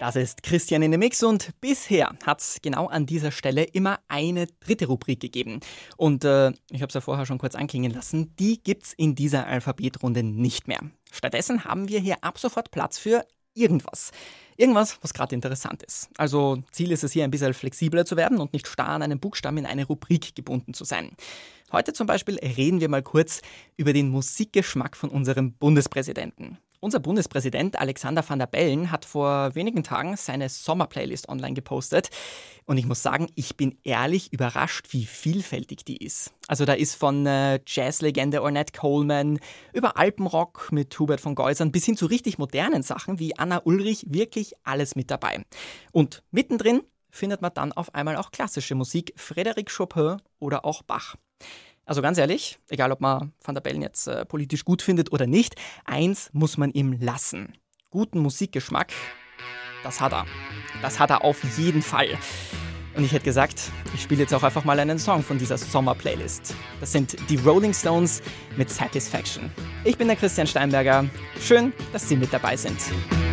Das ist Christian in the Mix und bisher hat es genau an dieser Stelle immer eine dritte Rubrik gegeben. Und ich habe es ja vorher schon kurz anklingen lassen, die gibt's in dieser Alphabetrunde nicht mehr. Stattdessen haben wir hier ab sofort Platz für irgendwas. Irgendwas, was gerade interessant ist. Also Ziel ist es hier ein bisschen flexibler zu werden und nicht starr an einen Buchstaben in eine Rubrik gebunden zu sein. Heute zum Beispiel reden wir mal kurz über den Musikgeschmack von unserem Bundespräsidenten. Unser Bundespräsident Alexander Van der Bellen hat vor wenigen Tagen seine Sommerplaylist online gepostet. Und ich muss sagen, ich bin ehrlich überrascht, wie vielfältig die ist. Also da ist von Jazzlegende Ornette Coleman über Alpenrock mit Hubert von Geusern bis hin zu richtig modernen Sachen wie Anna Ulrich wirklich alles mit dabei. Und mittendrin findet man dann auf einmal auch klassische Musik, Frédéric Chopin oder auch Bach. Also ganz ehrlich, egal ob man Van der Bellen jetzt politisch gut findet oder nicht, eins muss man ihm lassen. Guten Musikgeschmack, das hat er. Das hat er auf jeden Fall. Und ich hätte gesagt, ich spiele jetzt auch einfach mal einen Song von dieser Sommer-Playlist. Das sind die Rolling Stones mit Satisfaction. Ich bin der Christian Steinberger. Schön, dass Sie mit dabei sind.